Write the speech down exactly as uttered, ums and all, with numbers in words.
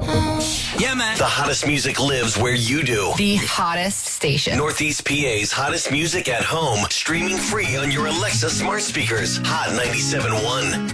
Yeah, man. The hottest music lives where you do. The hottest station. Northeast P A's hottest music at home, streaming free on your Alexa smart speakers. Hot ninety-seven point one.